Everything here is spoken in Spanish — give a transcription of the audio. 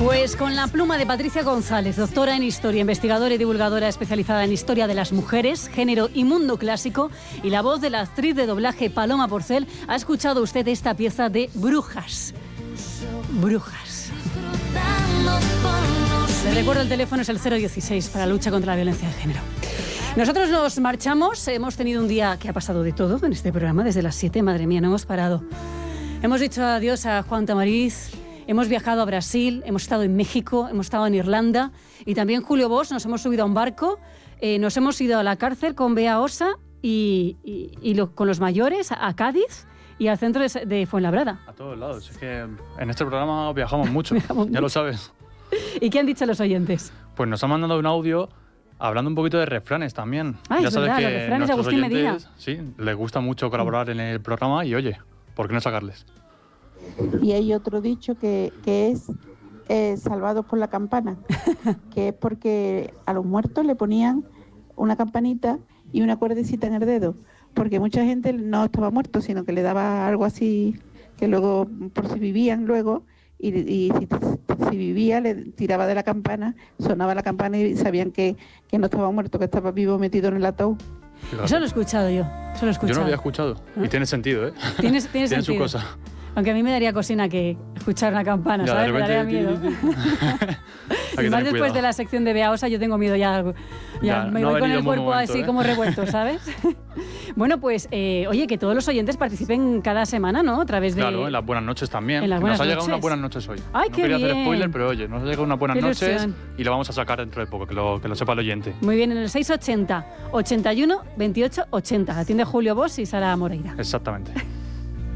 Pues con la pluma de Patricia González, doctora en Historia, investigadora y divulgadora especializada en Historia de las Mujeres, Género y Mundo Clásico, y la voz de la actriz de doblaje Paloma Porcel, ha escuchado usted esta pieza de Brujas. Brujas. Le recuerdo, el teléfono es el 016 para la lucha contra la violencia de género. Nosotros nos marchamos, hemos tenido un día que ha pasado de todo en este programa, desde las 7, madre mía, no hemos parado. Hemos dicho adiós a Juan Tamariz. Hemos viajado a Brasil, hemos estado en México, hemos estado en Irlanda y también Julio Bosch, nos hemos subido a un barco, nos hemos ido a la cárcel con Bea Osa con los mayores a Cádiz y al centro de Fuenlabrada. A todos lados, es que en este programa viajamos mucho, ya lo sabes. ¿Y qué han dicho los oyentes? Pues nos han mandado un audio hablando un poquito de refranes también. Ya sabes verdad, que los refranes de nuestros Agustín oyentes, Medina. sí, les gusta mucho colaborar en el programa y oye, ¿por qué no sacarles? Y hay otro dicho que es salvados por la campana, que es porque a los muertos le ponían una campanita y una cuerdecita en el dedo, porque mucha gente no estaba muerto, sino que le daba algo así, que luego, por si vivían luego, y si vivía, le tiraba de la campana, sonaba la campana y sabían que no estaba muerto, que estaba vivo metido en el ataúd. Fíjate. Eso lo he escuchado yo. Yo no lo había escuchado. Y tiene sentido, ¿eh? Tiene Tiene sentido. su cosa. Aunque a mí me daría cosina que escuchar una campana, Ya, ¿sabes? de Me daría repente, miedo. Hay Y que más tener después cuidado. de la sección de Bea Osa, yo tengo miedo ya Ya, me no ha voy con venido el un buen cuerpo momento, así ¿eh? como revuelto, ¿sabes? Bueno, pues, oye, que todos los oyentes participen cada semana, ¿no? A través de... Claro, en las buenas noches también. En las buenas nos ha llegado noches. unas buenas noches hoy. ¡Ay, no qué quería bien! hacer spoiler, pero oye, nos ha llegado unas buenas ¡Qué noches ilusión! y lo vamos a sacar dentro de poco, que lo sepa el oyente. Muy bien, en el 680 81 28 80. Atiende Julio Bosch y Sara Moreira. Exactamente.